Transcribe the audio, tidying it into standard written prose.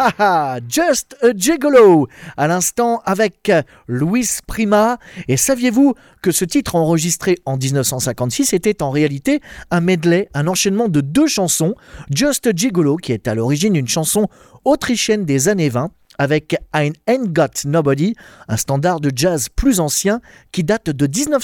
Just a Gigolo, à l'instant avec Luis Prima. Et saviez-vous que ce titre enregistré en 1956 était en réalité un medley, un enchaînement de 2 chansons, Just a Gigolo, qui est à l'origine une chanson autrichienne des années 20, avec I Ain't Got Nobody, un standard de jazz plus ancien qui date de 19